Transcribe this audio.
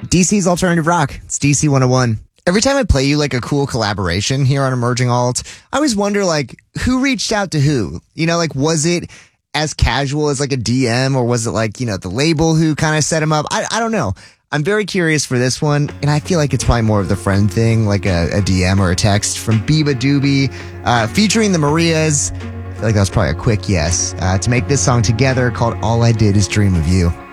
DC's Alternative Rock. It's DC 101. Every time I play you like a cool collaboration here on Emerging Alt, I always wonder like who reached out to who? Like was it as casual as like a DM or was it like, the label who kind of set him up? I don't know. I'm very curious for this one, and I feel like it's probably more of the friend thing, like a DM or a text from Biba Doobie, featuring the Marias. I feel like that was probably a quick yes to make this song together called All I Did Is Dream of You.